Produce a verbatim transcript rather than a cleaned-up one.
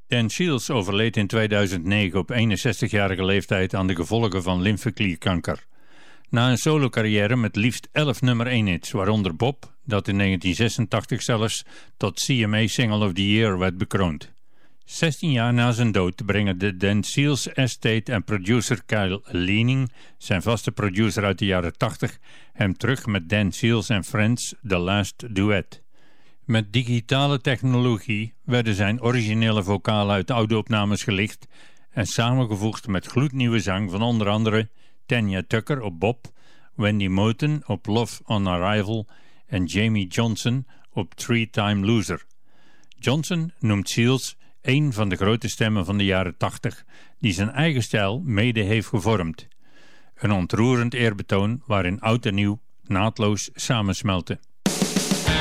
Dan Seals overleed in tweeduizend negen op eenenzestigjarige leeftijd aan de gevolgen van lymfeklierkanker. Na een solocarrière met liefst elf nummer één hits, waaronder Bob, dat in negentien zesentachtig zelfs tot C M A Single of the Year werd bekroond. zestien jaar na zijn dood brengen de Dan Seals Estate en producer Kyle Leaning, zijn vaste producer uit de jaren tachtig, hem terug met Dan Seals and Friends The Last Duet. Met digitale technologie werden zijn originele vocalen uit oude opnames gelicht en samengevoegd met gloednieuwe zang van onder andere Tanya Tucker op Bob, Wendy Moten op Love on Arrival en Jamie Johnson op Three-Time Loser. Johnson noemt Seals een van de grote stemmen van de jaren tachtig die zijn eigen stijl mede heeft gevormd. Een ontroerend eerbetoon waarin oud en nieuw naadloos samensmelten.